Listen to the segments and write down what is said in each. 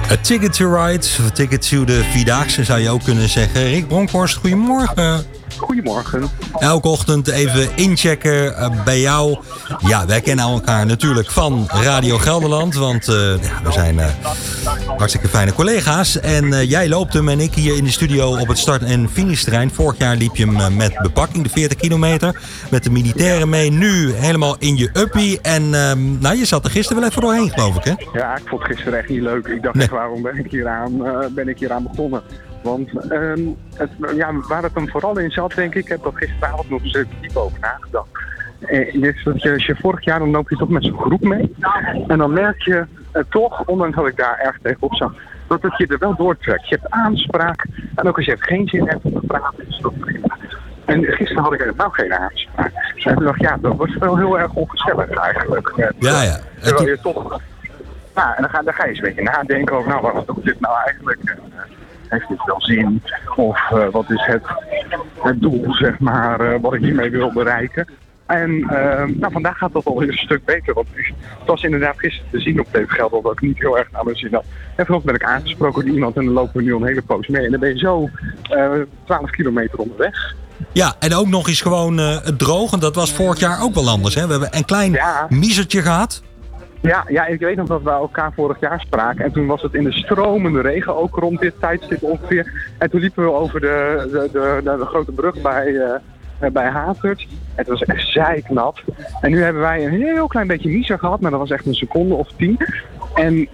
A ticket to ride, a ticket to de Vierdaagse zou je ook kunnen zeggen. Rick Bronkhorst, goedemorgen. Goedemorgen. Elke ochtend even inchecken bij jou. Ja, wij kennen elkaar natuurlijk van Radio Gelderland. Want we zijn hartstikke fijne collega's. En jij loopt hem en ik hier in de studio op het start- en finishtrein. Vorig jaar liep je hem met bepakking, de 40 kilometer. Met de militairen mee. Nu helemaal in je uppie. En je zat er gisteren wel even doorheen, geloof ik, hè? Ja, ik vond het gisteren echt niet leuk. Ik dacht echt, waarom ben ik hier aan begonnen? Want waar het hem vooral in zat, denk ik, heb dat gisteravond nog eens diep over nagedacht. Als je vorig jaar, dan loop je toch met zo'n groep mee. En dan merk je toch, ondanks dat ik daar erg tegenop zag, dat het je er wel doortrekt. Je hebt aanspraak. En ook als je hebt geen zin hebt om te praten, is dat prima. En gisteren had ik helemaal geen aanspraak. En toen dacht ik, dat wordt wel heel erg ongezellig eigenlijk. Ja. Terwijl je toch... Nou, en dan ga je eens een beetje nadenken over, wat doet dit nou eigenlijk? Heeft dit wel zin? Of wat is het doel, zeg maar, wat ik hiermee wil bereiken? En vandaag gaat dat alweer een stuk beter. Want het was inderdaad gisteren te zien op TV Gelderland dat ik niet heel erg naar mijn zin had. En vanochtend ben ik aangesproken door iemand en dan lopen we nu al een hele poos mee. En dan ben je zo 12 kilometer onderweg. Ja, en ook nog eens gewoon het droog. En dat was vorig jaar ook wel anders, hè? We hebben een klein miezertje gehad. Ja, ik weet nog dat we elkaar vorig jaar spraken. En toen was het in de stromende regen, ook rond dit tijdstip ongeveer. En toen liepen we over de grote brug bij Hatert. Het was echt zijknat. En nu hebben wij een heel klein beetje miezer gehad, maar dat was echt een seconde of 10. En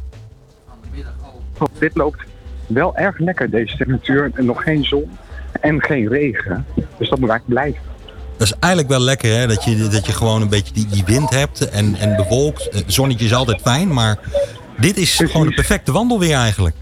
dit loopt wel erg lekker, deze temperatuur. En nog geen zon en geen regen. Dus dat moet eigenlijk blijven. Dat is eigenlijk wel lekker, hè? Dat je gewoon een beetje die wind hebt en bewolkt. Het zonnetje is altijd fijn, maar dit is gewoon de perfecte wandelweer eigenlijk.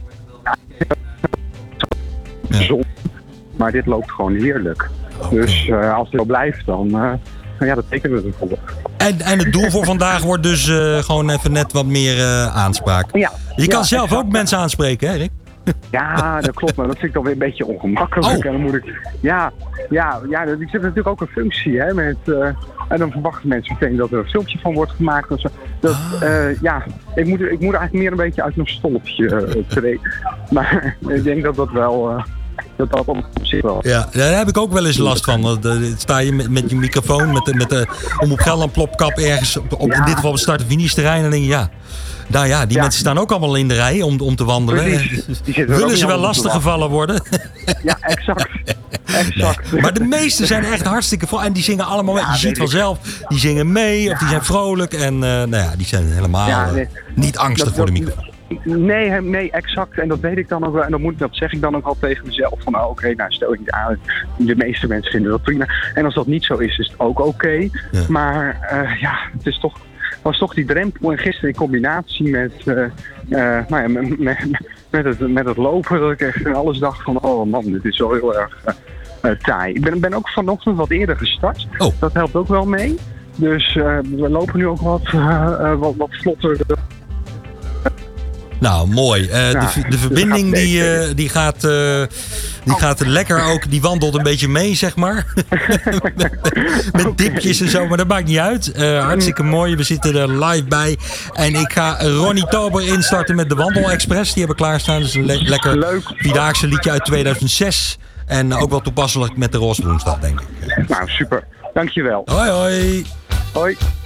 Zon, maar dit loopt gewoon heerlijk. Okay. Dus als het zo blijft, dan dat tekenen we het volop. En het doel voor vandaag wordt dus gewoon even net wat meer aanspraak. Ja, je kan zelf ook mensen aanspreken, hè, Rick? Ja, dat klopt, maar dat vind ik dan weer een beetje ongemakkelijk. En dan moet ik... ik zit natuurlijk ook een functie, hè, met... en dan verwachten mensen meteen dat er een filmpje van wordt gemaakt. En zo. Ik moet eigenlijk meer een beetje uit mijn stolpje treden. Maar ik denk dat dat wel... dat op zich wel. Ja, daar heb ik ook wel eens last van. Dan sta je met je microfoon, met de Omroep Gelderland plopkap ergens op in dit geval op het start- en finishterrein. En dan denk je, die mensen staan ook allemaal in de rij om te wandelen. Willen ze wel lastig gevallen worden? Ja, exact. Nee. Maar de meesten zijn echt hartstikke vol. En die zingen allemaal mee. Je ziet vanzelf, die zingen mee of die zijn vrolijk. En die zijn helemaal niet angstig voor de microfoon. Nee, exact. En dat weet ik dan ook wel. En dat zeg ik dan ook al tegen mezelf. Van stel je niet aan. De meeste mensen vinden dat prima. En als dat niet zo is, is het ook oké. Ja. Maar het is was toch die drempel. En gisteren in combinatie met het lopen. Dat ik echt alles dacht van, oh man, dit is zo heel erg taai. Ik ben ook vanochtend wat eerder gestart. Oh. Dat helpt ook wel mee. Dus we lopen nu ook wat vlotter. Nou, mooi. De verbinding die gaat lekker ook. Die wandelt een beetje mee, zeg maar. Met dipjes en zo, maar dat maakt niet uit. Hartstikke mooi. We zitten er live bij. En ik ga Ronnie Tober instarten met de Wandel Express. Die hebben klaarstaan. Dat is een lekker Vierdaagse liedje uit 2006. En ook wel toepasselijk met de Roze Woensdag, denk ik. Nou, super. Dankjewel. Hoi, hoi. Hoi.